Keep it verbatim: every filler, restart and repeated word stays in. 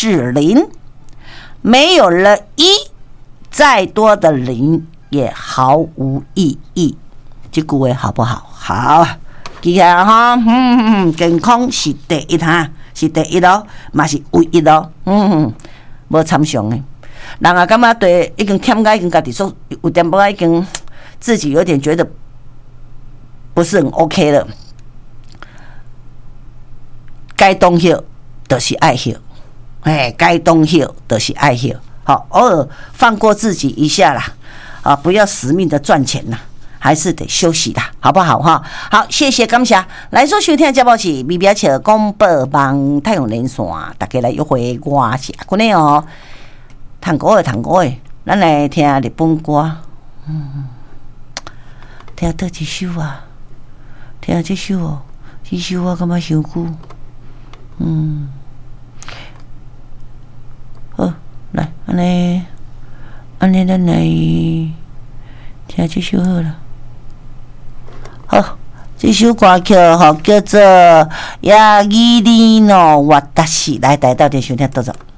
是零，没有了一，再多的零也毫无意义。这句话好不好？好，记起来哈。嗯嗯，健康是第一哈，是第一咯，嘛是唯一咯。嗯，无参详的。人啊，感觉对已经添加已经家己说有点不已经自己有点觉得不是很 OK 了。该动歇就是爱歇，哎，该动歇就是爱歇。好，偶尔放过自己一下啦，啊，不要死命的赚钱啦，还是得休息啦，好不好哈？好，谢谢感谢。来所收听的节目是《微表笑广播网太阳连线》，大家来约会，我是阿君哦。唱歌的唱歌的，咱来听日本歌。嗯，听倒一首啊？听这首哦，这首我感觉伤久。嗯，好，来，安尼，安尼，咱来听这首好了。好，这首歌曲吼叫做《ヤギリの私》，来，大家到底收听多少？